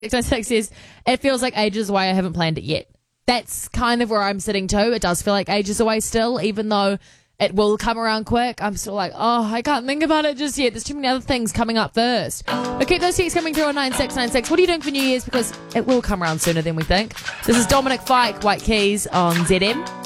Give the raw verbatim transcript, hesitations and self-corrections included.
six nine six says, it feels like ages away. I haven't planned it yet. That's kind of where I'm sitting too. It does feel like ages away still, even though it will come around quick. I'm still like, oh, I can't think about it just yet. There's too many other things coming up first. But keep those texts coming through on nine six nine six. What are you doing for New Year's? Because it will come around sooner than we think. This is Dominic Fike, White Keys on Z M.